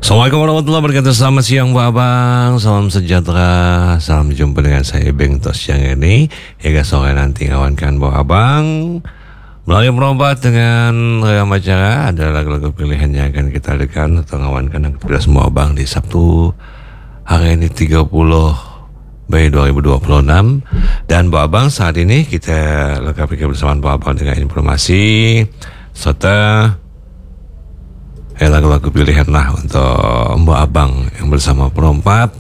Assalamualaikum warahmatullahi wabarakatuh. Selamat siang Pak Abang. Salam sejahtera. Salam jumpa dengan saya Beng Tos siang ini. Hingga sore nanti kawan-kawan Pak Abang melalui perombat dengan ragam acara. Ada lagu-lagu pilihan yang akan kita hadirkan atau kawan-kawan kepada semua Abang di Sabtu hari ini 30 Mei 2026. Dan Pak Abang saat ini kita lengkapi kebersamaan Pak Abang dengan informasi serta lagu-lagu pilihan lah untuk Mbak Abang yang bersama perompat,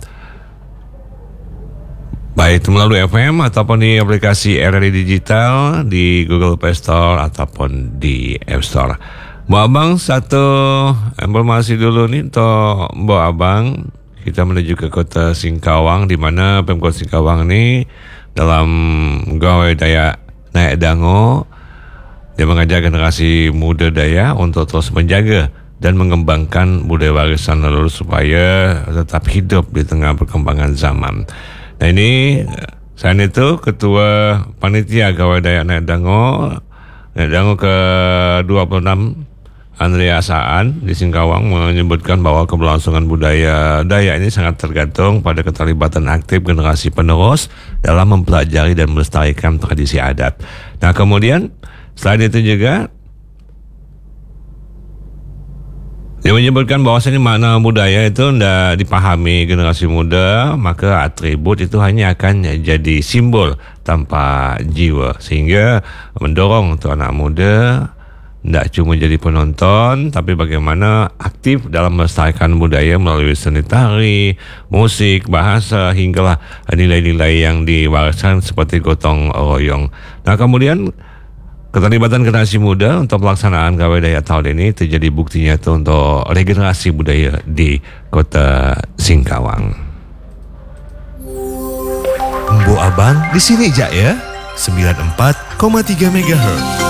baik itu melalui FM ataupun di aplikasi RRI Digital di Google Play Store ataupun di App Store. Mbak Abang, satu informasi dulu nih untuk Mbak Abang. Kita menuju ke kota Singkawang, di mana Pemkot Singkawang ini dalam gawai daya naik dango, dia mengajak generasi muda daya untuk terus menjaga dan mengembangkan budaya warisan leluhur supaya tetap hidup di tengah perkembangan zaman. Nah ini, selain itu Ketua Panitia Gawai Dayak Naik Dango ke-26 Andrea Saan di Singkawang menyebutkan bahwa keberlangsungan budaya Dayak ini sangat tergantung pada keterlibatan aktif generasi penerus dalam mempelajari dan melestarikan tradisi adat. Nah kemudian selain itu juga dia menyebutkan bahwasanya makna budaya itu tidak dipahami generasi muda, maka atribut itu hanya akan jadi simbol tanpa jiwa, sehingga mendorong untuk anak muda tidak cuma jadi penonton, tapi bagaimana aktif dalam melestarikan budaya melalui seni tari, musik, bahasa, hinggalah nilai-nilai yang diwariskan seperti gotong royong. Nah kemudian keterlibatan generasi muda untuk pelaksanaan Gawai Dayak tahun ini terjadi buktinya itu untuk regenerasi budaya di kota Singkawang. Mbok Abang di sini aja ya, 94,3 MHz.